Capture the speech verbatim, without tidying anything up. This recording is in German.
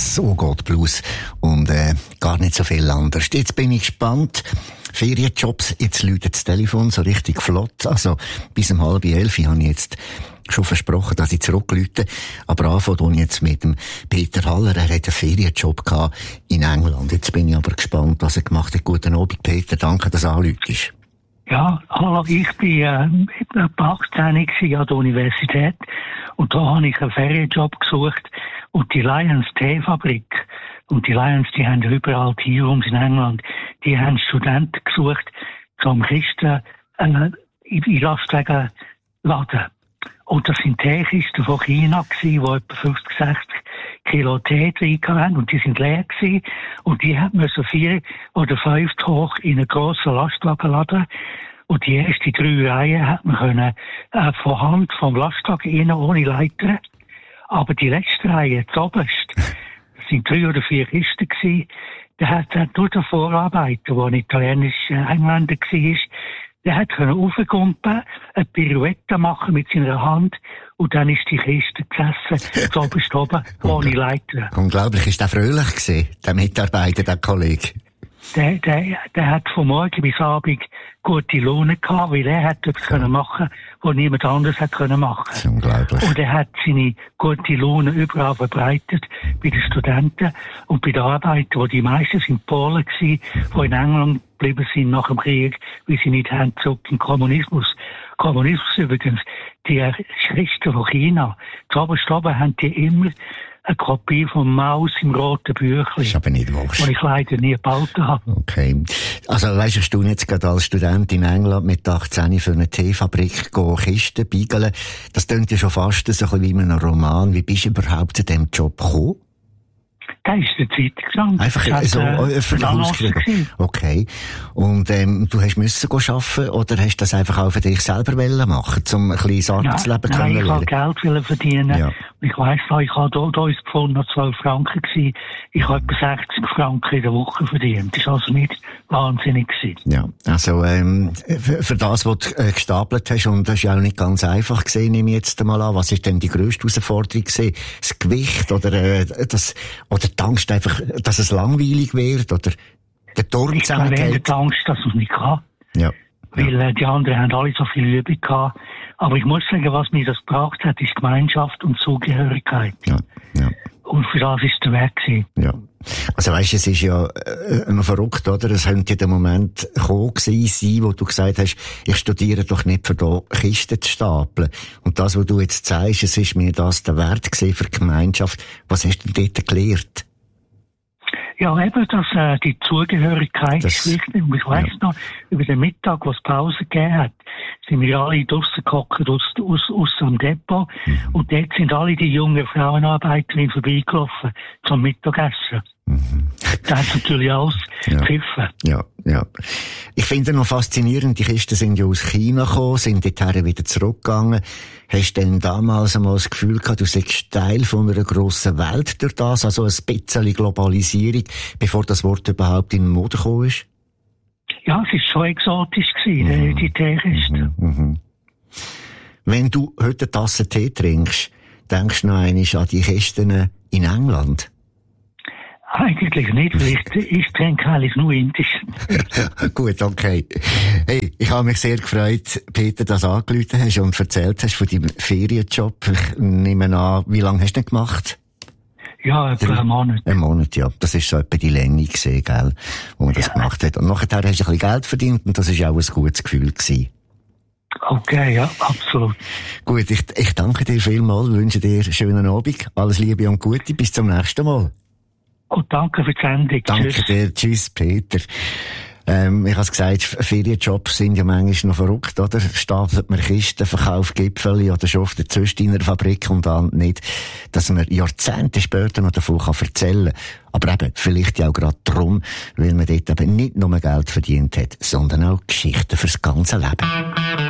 So geht Blues und äh, gar nicht so viel anders. Jetzt bin ich gespannt. Ferienjobs, jetzt läutet das Telefon so richtig flott. Also bis um halb elf habe ich jetzt schon versprochen, dass ich zurückläute. Aber anfangen jetzt mit dem Peter Haller. Er hat einen Ferienjob gehabt in England. Jetzt bin ich aber gespannt, was er gemacht hat. Guten Abend, Peter. Danke, dass du anrufst. Ja, hallo, ich bin äh, achtzehn an der Universität und da habe ich einen Ferienjob gesucht und die Lions Teefabrik und die Lions, die haben überall Teerooms in England, die haben Studenten gesucht zum Kisten äh, in Lastwagen laden. Und das sind Teekisten von China gewesen, die etwa fünfzig, sechzig Kilo Tee drin hatten und die sind leer gewesen und die hat man so vier oder fünf hoch in einen grossen Lastwagen laden. Und die ersten drei Reihen hat man können, äh, von Hand vom Lastwagen rein, ohne Leiter. Aber die letzte Reihe, zuoberst, das sind drei oder vier Kisten gewesen, der hat, hat nur der Vorarbeiter, der ein italienischer Engländer war, der hat können raufgumpen, eine Pirouette machen mit seiner Hand und dann ist die Kiste gesessen, zuoberst oben, ohne Leiter. Unglaublich, ist der fröhlich gewesen, der Mitarbeiter, der Kollege? Der, der, der hat von morgen bis Abend gute Laune gehabt, weil er hat etwas können machen, was niemand anderes hat können machen. Das ist unglaublich. Und er hat seine gute Laune überall verbreitet, bei den Studenten und bei den Arbeitern, wo die meisten sind Polen gewesen, die in England geblieben sind nach dem Krieg, weil sie nicht haben zurück in Kommunismus. Kommunismus übrigens, die Schriften von China, zuoberst oben haben die immer eine Kopie vom Maus im roten Büchlein. Ist aber nicht wahr. Die ich leider nie behalten habe. Okay. Also, weisst du, du jetzt gerade als Student in England mit achtzehn für eine Teefabrik gehen, Kisten biegeln. Das klingt ja schon fast so ein bisschen wie in einem Roman. Wie bist du überhaupt zu diesem Job gekommen? Da ist der Zeitung gestanden. Einfach das so hat, äh, öffentlich ausgeschrieben. Okay. Und ähm, du hast müssen arbeiten oder hast du das einfach auch für dich selber wollen machen, um ein kleines Arbeitsleben nein, nein, ich Geld wollte verdienen. Ja. Ich weiss noch, ich habe hier, hier ist gefunden, noch zwölf Franken gewesen. Ich habe etwa sechzig Franken in der Woche verdient. Das war also nicht wahnsinnig gewesen. Ja, also ähm, für, für das, was du äh, gestapelt hast, und das ist ja auch nicht ganz einfach gesehen, nehme ich jetzt einmal an. Was ist denn die grösste Herausforderung gewesen? Das Gewicht oder äh, das oder die Angst einfach, dass es langweilig wird oder der Turm zusammengeht? Ich habe die Angst, dass es nicht kann. Ja. Weil äh, die anderen haben alle so viel Übung gehabt. Aber ich muss sagen, was mir das gebracht hat, ist Gemeinschaft und Zugehörigkeit. Ja, ja. Und für das ist der Weg gewesen. Ja. Also weisst, es ist ja äh, noch verrückt, oder? Es könnte ja der Moment gekommen sein, wo du gesagt hast, ich studiere doch nicht für da Kisten zu stapeln. Und das, was du jetzt sagst, es ist mir das der Wert gewesen für die Gemeinschaft. Was hast du denn dort gelernt? Ja, eben, dass äh, die Zugehörigkeit das, ist wichtig. Und ich weiss ja. noch, über den Mittag, wo es Pause gegeben hat, sind wir alle draussen gehockt, aus, aus, aus am Depot. Mhm. Und dort sind alle die jungen Frauenarbeiterinnen vorbeigelaufen zum Mittagessen. Mhm. Das hat natürlich alles ja. gepfiffen. Ja, ja. Ich finde noch faszinierend, die Kisten sind ja aus China gekommen, sind dorthin wieder zurückgegangen. Hast du denn damals einmal das Gefühl gehabt, du seist Teil von einer grossen Welt durch das, also ein bisschen Globalisierung, bevor das Wort überhaupt in die Mode gekommen ist? Ja, es war schon exotisch gewesen, mhm. die Teekisten. Mhm. Mhm. Wenn du heute eine Tasse Tee trinkst, denkst du noch einmal an die Kisten in England? Eigentlich nicht, weil ich, ich trinke eigentlich nur Indisch. Gut, okay. Hey, ich habe mich sehr gefreut, Peter, dass du angerufen hast und erzählt hast von deinem Ferienjob. Ich nehme an, wie lange hast du denn gemacht? Ja, etwa einen Monat. Ein Monat, ja. Das ist so etwa die Länge gewesen, gell, wo man ja. das gemacht hat. Und nachher hast du ein bisschen Geld verdient und das war auch ein gutes Gefühl gewesen. Okay, ja, absolut. Gut, ich, ich danke dir vielmals, wünsche dir einen schönen Abend, alles Liebe und Gute, bis zum nächsten Mal. Und danke für die Sendung. Danke Tschüss. dir. Tschüss, Peter. Ähm, ich habe es gesagt, Ferienjobs sind ja manchmal noch verrückt, oder? Stapelt man Kisten, verkauft Gipfeli oder schafft eine Züstiner Fabrik und dann nicht, dass man Jahrzehnte später noch davon erzählen kann. Aber eben, vielleicht ja auch gerade darum, weil man dort eben nicht nur Geld verdient hat, sondern auch Geschichten fürs ganze Leben.